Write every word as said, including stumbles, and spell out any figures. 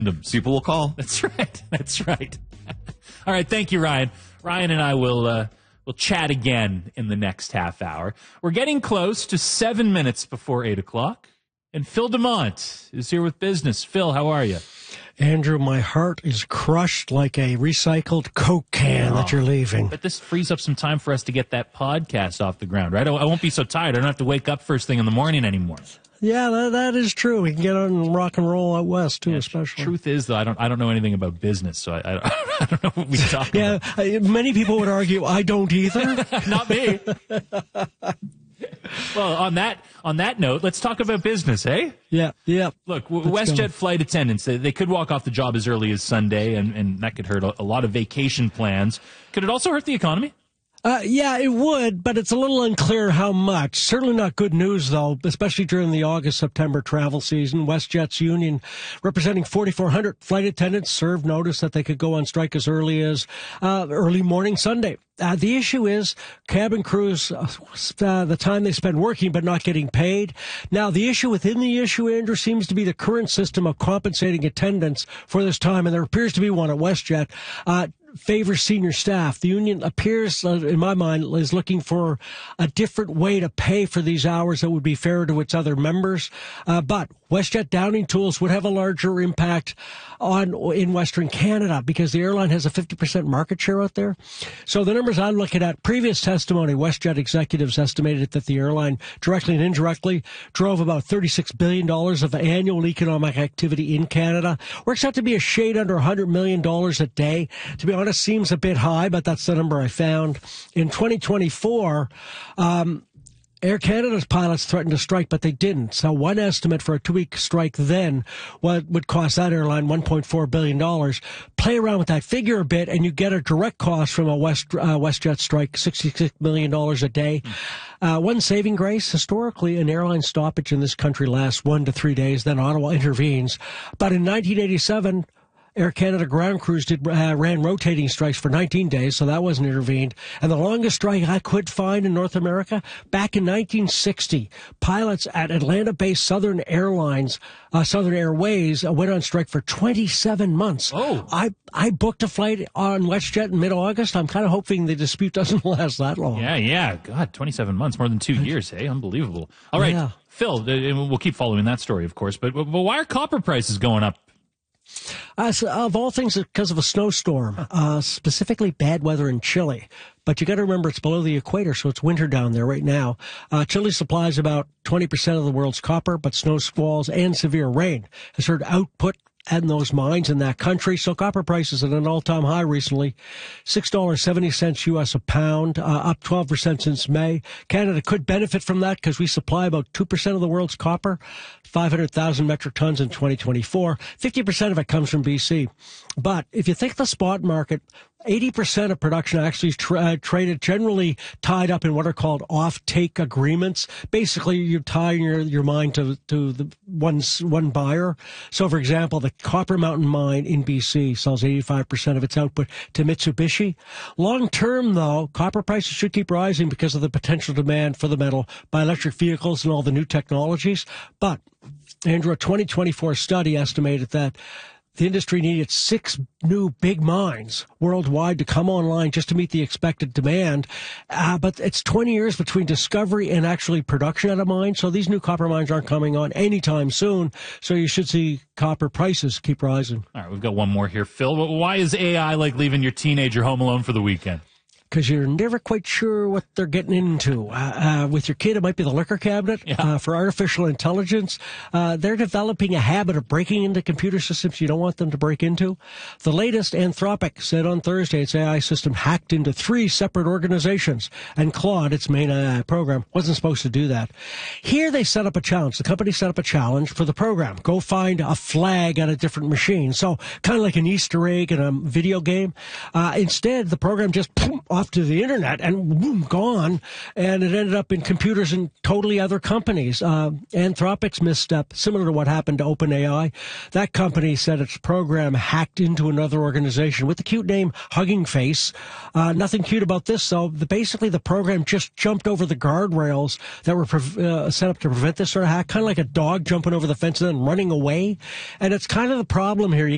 People will call. That's right. That's right. All right. Thank you, Ryan. Ryan and I will uh, will chat again in the next half hour. We're getting close to seven minutes before eight o'clock. And Phil DeMont is here with business. Phil, how are you? Andrew, my heart is crushed like a recycled Coke can oh, that you're leaving. But this frees up some time for us to get that podcast off the ground, right? I, I won't be so tired. I don't have to wake up first thing in the morning anymore. Yeah, that, that is true. We can get on and rock and roll out west, too, yeah, especially. Truth is, though, I don't I don't know anything about business, so I, I, I don't know what we talk yeah, about. Yeah, many people would argue I don't either. Not me. Well, on that on that note, let's talk about business, eh? Yeah, yeah. Look, WestJet flight attendants, they, they could walk off the job as early as Sunday, and, and that could hurt a, a lot of vacation plans. Could it also hurt the economy? Uh, yeah, it would, but it's a little unclear how much. Certainly not good news, though, especially during the August-September travel season. WestJet's union, representing forty-four hundred flight attendants, served notice that they could go on strike as early as uh, early morning Sunday. Uh, the issue is cabin crews, uh, the time they spend working but not getting paid. Now, the issue within the issue, Andrew, seems to be the current system of compensating attendants for this time, and there appears to be one at WestJet. Uh, favors senior staff. The union appears, uh, in my mind, is looking for a different way to pay for these hours that would be fair to its other members. Uh, but WestJet Downing Tools would have a larger impact on in Western Canada because the airline has a fifty percent market share out there. So the numbers I'm looking at, previous testimony, WestJet executives estimated that the airline directly and indirectly drove about thirty-six billion dollars of annual economic activity in Canada. Works out to be a shade under one hundred million dollars a day. To be honest, seems a bit high, but that's the number I found. In twenty twenty-four, um, Air Canada's pilots threatened to strike, but they didn't. So one estimate for a two-week strike then what would cost that airline one point four billion dollars. Play around with that figure a bit, and you get a direct cost from a West uh, WestJet strike, sixty-six million dollars a day. Uh, one saving grace, historically, an airline stoppage in this country lasts one to three days, then Ottawa intervenes. But in nineteen eighty-seven... Air Canada ground crews did uh, ran rotating strikes for nineteen days, so that wasn't intervened. And the longest strike I could find in North America, back in nineteen sixty, pilots at Atlanta-based Southern Airlines, uh, Southern Airways, uh, went on strike for twenty-seven months. Oh, I I booked a flight on WestJet in mid-August. I'm kind of hoping the dispute doesn't last that long. Yeah, yeah. God, twenty-seven months, more than two years, hey? Unbelievable. All right, yeah. Phil, uh, we'll keep following that story, of course, but, but why are copper prices going up? Uh, so of all things, because of a snowstorm, uh, specifically bad weather in Chile. But you got to remember it's below the equator, so it's winter down there right now. Uh, Chile supplies about twenty percent of the world's copper, but snow squalls and severe rain has hurt output in those mines in that country. So copper prices at an all-time high recently, six dollars and seventy cents U S a pound, uh, up twelve percent since May. Canada could benefit from that because we supply about two percent of the world's copper, five hundred thousand metric tons in twenty twenty-four. fifty percent of it comes from B C. But if you think the spot market, eighty percent of production actually is tra- uh, traded, generally tied up in what are called off-take agreements. Basically, you tie your, your mine to, to the one, one buyer. So, for example, the Copper Mountain mine in B C sells eighty-five percent of its output to Mitsubishi. Long-term, though, copper prices should keep rising because of the potential demand for the metal by electric vehicles and all the new technologies. But, Andrew, a twenty twenty-four study estimated that the industry needed six new big mines worldwide to come online just to meet the expected demand. Uh, but it's twenty years between discovery and actually production at a mine. So these new copper mines aren't coming on anytime soon. So you should see copper prices keep rising. All right, we've got one more here. Phil, why is A I like leaving your teenager home alone for the weekend? Because you're never quite sure what they're getting into. Uh, uh, with your kid, it might be the liquor cabinet. Yeah. Uh, for artificial intelligence, uh, they're developing a habit of breaking into computer systems you don't want them to break into. The latest, Anthropic, said on Thursday its A I system hacked into three separate organizations, and Claude, its main A I program, wasn't supposed to do that. Here they set up a challenge. The company set up a challenge for the program. Go find a flag on a different machine. So kind of like an Easter egg in a video game. Uh, instead, the program just poof, off to the internet and boom, gone. And it ended up in computers in totally other companies. Uh, Anthropic's misstep, similar to what happened to OpenAI. That company said its program hacked into another organization with the cute name Hugging Face. Uh, nothing cute about this, though. The, basically, the program just jumped over the guardrails that were pre- uh, set up to prevent this sort of hack, kind of like a dog jumping over the fence and then running away. And it's kind of the problem here. You